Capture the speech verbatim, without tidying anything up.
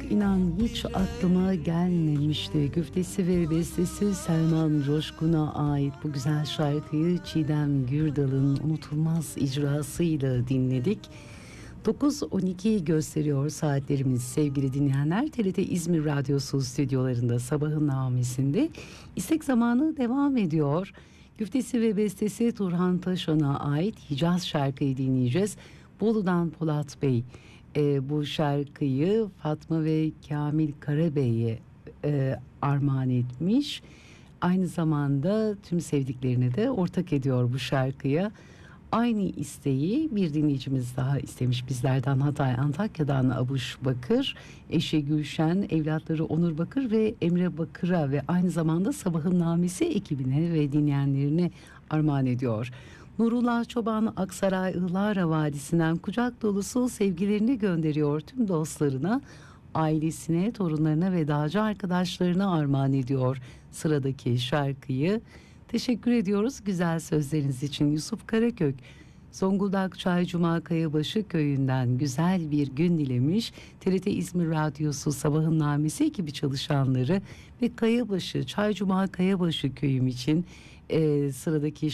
inan hiç aklıma gelmemişti. Güftesi ve bestesi Selman Coşkun'a ait bu güzel şarkıyı Çiğdem Gürdal'ın unutulmaz icrasıyla dinledik. dokuz on ikiyi gösteriyor saatlerimiz sevgili dinleyenler. T R T İzmir Radyosu stüdyolarında sabahın namesinde istek zamanı devam ediyor. Güftesi ve bestesi Turhan Taşan'a ait Hicaz şarkıyı dinleyeceğiz. Bolu'dan Polat Bey e, bu şarkıyı Fatma ve Kamil Karabey'e e, armağan etmiş. Aynı zamanda tüm sevdiklerine de ortak ediyor bu şarkıya. Aynı isteği bir dinleyicimiz daha istemiş bizlerden, Hatay Antakya'dan Abuş Bakır, eşi Gülşen, evlatları Onur Bakır ve Emre Bakır'a ve aynı zamanda Sabahın Namesi ekibine ve dinleyenlerine armağan ediyor. Nurullah Çoban Aksaray Ihlara Vadisi'nden kucak dolusu sevgilerini gönderiyor tüm dostlarına, ailesine, torunlarına ve dağcı arkadaşlarına armağan ediyor sıradaki şarkıyı. Teşekkür ediyoruz güzel sözleriniz için. Yusuf Karakök, Zonguldak Çaycuma Kayabaşı köyünden güzel bir gün dilemiş. T R T İzmir Radyosu Sabahın Namesi ekibi çalışanları ve Kayabaşı, Çaycuma Kayabaşı köyüm için e, sıradaki